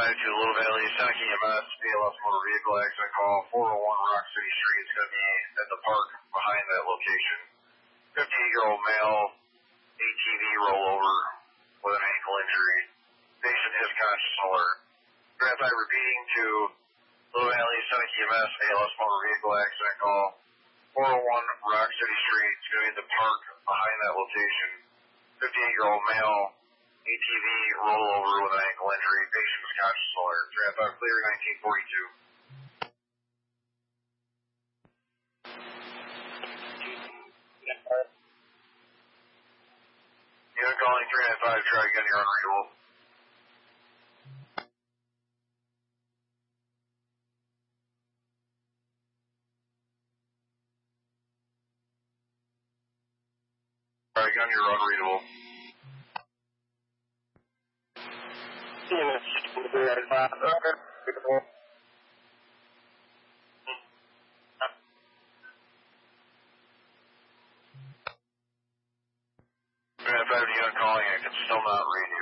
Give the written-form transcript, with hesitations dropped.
to Little Valley, Seneca EMS, BLS motor vehicle accident call, 401 Rock City Street. It's going to be at the park behind that location. 58-year-old male, ATV rollover with an ankle injury. Patient is conscious and alert. Verify repeating to Little Valley, Seneca EMS, BLS motor vehicle accident call, 401 Rock City Street. It's going to be at the park behind that location. 58-year-old male, ATV rollover with an ankle injury. Patient is conscious and alert. Verify clear 1942. Unit calling 395, try again, you're unreadable. Try again, you're unreadable. Unit calling, I can still not read you.